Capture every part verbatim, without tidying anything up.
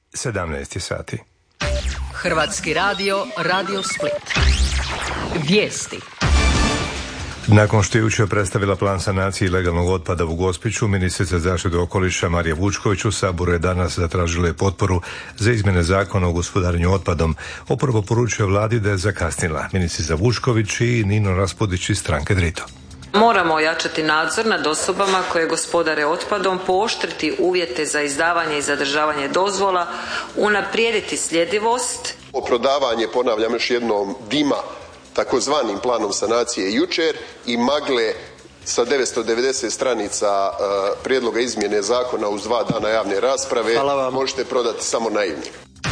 sedamnaest je sati. Hrvatski radio, Radio Split. Vijesti. Nakon što je jučer predstavila plan sanacije ilegalnog otpada u Gospiću, ministrica zaštite okoliša Marija Vučković u Saboru je danas zatražila potporu za izmjene zakona o gospodarenju otpadom. Oporba poručuje vladi da je zakasnila. Ministrica Vučković i Nino Raspudić iz stranke Drito. Moramo ojačati nadzor nad osobama koje gospodare otpadom, pooštriti uvjete za izdavanje i zadržavanje dozvola, unaprijediti sljedivost. Prodavanje, ponavljam još jednom, dima takozvanim planom sanacije jučer i magle sa devetsto devedeset stranica uh, prijedloga izmjene zakona uz dva dana javne rasprave možete prodati samo naivni.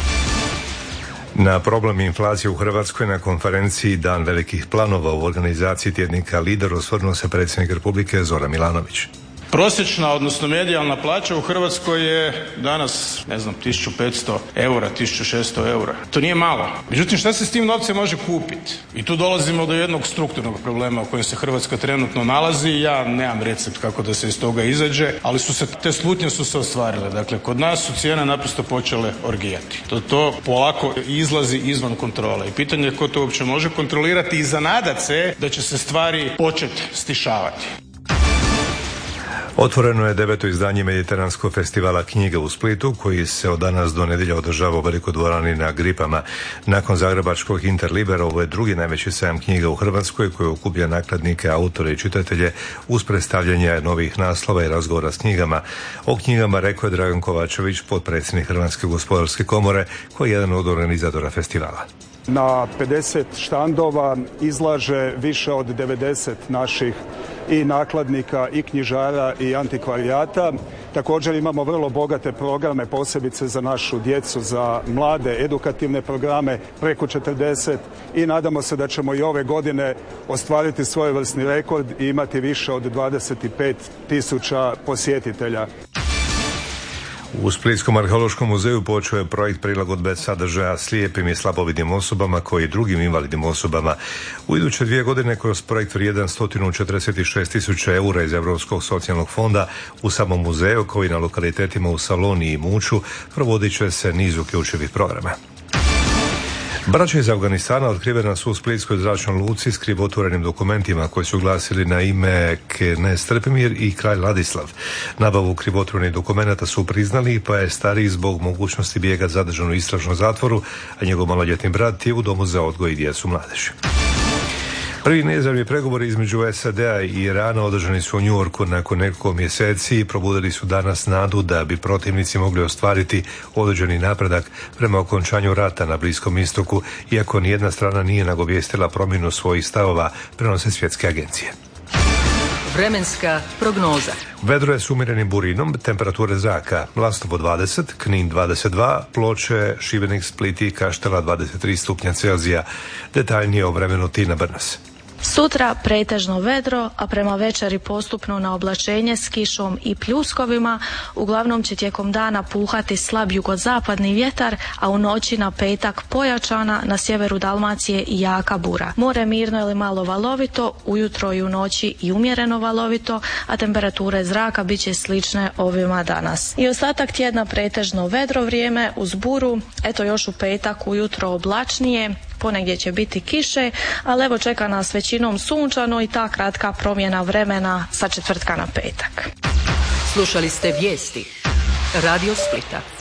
Na problem inflacije u Hrvatskoj na konferenciji Dan velikih planova u organizaciji tjednika Lider osvrnuo se predsjednik Republike Zoran Milanović. Prosječna, odnosno medijalna plaća u Hrvatskoj je danas, ne znam, tisuću petsto eura, tisuću šesto eura. To nije malo. Međutim, šta se s tim novcem može kupiti? I tu dolazimo do jednog strukturnog problema u kojem se Hrvatska trenutno nalazi. Ja nemam recept kako da se iz toga izađe, ali su se, te slutnje su se ostvarile. Dakle, kod nas su cijene naprosto počele orgijati. To, to polako izlazi izvan kontrole. I pitanje je ko to uopće može kontrolirati i zanadat se da će se stvari početi stišavati. Otvoreno je deveto izdanje Mediteranskog festivala knjiga u Splitu, koji se od danas do nedjelja održava u velikoj dvorani na Gripama. Nakon zagrebačkog Interlibera, ovo je drugi najveći sajam knjiga u Hrvatskoj koji okuplja nakladnike, autore i čitatelje uz predstavljanje novih naslova i razgovora s knjigama. O knjigama rekao je Dragan Kovačević, potpredsjednik Hrvatske gospodarske komore, koji je jedan od organizatora festivala. Na pedeset štandova izlaže više od devedeset naših i nakladnika i knjižara i antikvarijata. Također imamo vrlo bogate programe, posebice za našu djecu, za mlade, edukativne programe, preko četrdeset i nadamo se da ćemo i ove godine ostvariti svojevrsni rekord i imati više od dvadeset pet tisuća posjetitelja. U Splitskom arheološkom muzeju počeo je projekt prilagodbe sadržaja slijepim i slabovidnim osobama koji i drugim invalidnim osobama. U iduće dvije godine kroz projekt vrijedan sto četrdeset šest tisuća eura iz Europskog socijalnog fonda u samom muzeju, kao i na lokalitetima u Saloniji i Muću, provodit će se niz uključivih programa. Braća iz Afganistana otkrivena su u splitskoj zračnoj luci s krivotvorenim dokumentima koji su glasili na ime Knez Trpimir i kralj Ladislav. Nabavu krivotvorenih dokumenata su priznali, pa je stariji zbog mogućnosti bijega zadržan u istražnom zatvoru, a njegov maloljetni brat je u domu za odgoj i djecu mladeži. Prvi neizravni pregovori između S A D-a i Irana održani su u New Yorku nakon nekoliko mjeseci i probudili su danas nadu da bi protivnici mogli ostvariti određeni napredak prema okončanju rata na Bliskom istoku, iako nijedna strana nije nagovijestila promjenu svojih stavova, prenose svjetske agencije. Vremenska prognoza. Vedro je s umjerenim burinom, temperature zraka Lastovo dvadeset, Knin dvadeset dva, Ploče, Šibenik, Split i Kaštela dvadeset tri stupnja Celzija. Detaljnije o vremenu Tina Brnas. Sutra pretežno vedro, a prema večeri postupno na oblačenje s kišom i pljuskovima. Uglavnom će tijekom dana puhati slab jugozapadni vjetar, a u noći na petak pojačana, na sjeveru Dalmacije i jaka bura. More mirno ili malo valovito, ujutro i u noći i umjereno valovito, a temperature zraka bit će slične ovima danas. I ostatak tjedna pretežno vedro vrijeme uz buru, eto još u petak ujutro oblačnije, ponegdje će biti kiše, ali evo čeka nas većinom sunčano i ta kratka promjena vremena sa četvrtka na petak. Slušali ste vijesti Radio Splita.